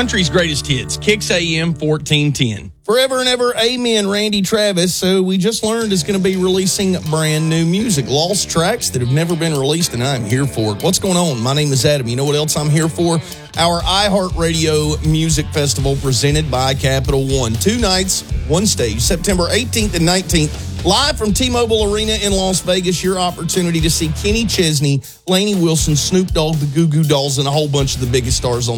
Country's greatest hits, Kicks AM 1410. Forever and ever, amen, Randy Travis. So we just learned is going to be releasing brand new music, lost tracks that have never been released, and I'm here for it. What's going on? My name is Adam. You know what else I'm here for? Our iHeartRadio Music Festival presented by Capital One. 2 nights, 1 stage, September 18th and 19th. Live from T-Mobile Arena in Las Vegas, your opportunity to see Kenny Chesney, Lainey Wilson, Snoop Dogg, the Goo Goo Dolls, and a whole bunch of the biggest stars on